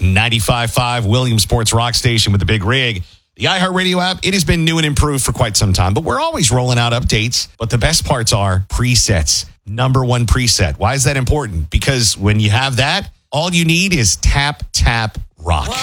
95.5 Williams Sports Rock Station with the Big Rig. The iHeartRadio app, it has been new and improved for quite some time, but we're always rolling out updates. But the best parts are presets. Number one preset. Why is that important? Because when you have that, all you need is tap, tap, rock.